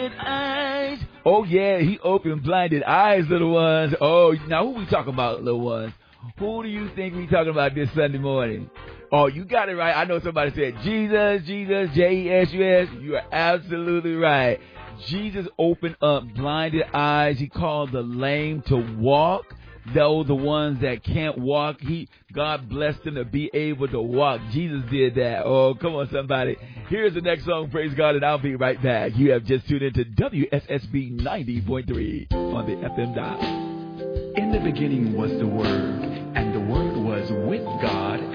blinded eyes. Oh, yeah, he opened blinded eyes, little ones. Oh, now who we talking about, little ones? Who do you think we talking about this Sunday morning? Oh, you got it right. I know somebody said Jesus, Jesus, Jesus. You are absolutely right. Jesus opened up blinded eyes. He called the lame to walk. Those the ones that can't walk, God blessed them to be able to walk. Jesus did that. Oh, come on, somebody. Here's the next song, praise God, and I'll be right back. You have just tuned into WSSB 90.3 on the FM dial. In the beginning was the Word, and the Word was with God,